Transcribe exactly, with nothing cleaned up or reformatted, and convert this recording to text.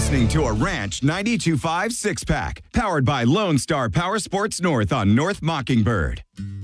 listening to a Ranch ninety-two point five six-pack, powered by Lone Star Power Sports North on North Mockingbird.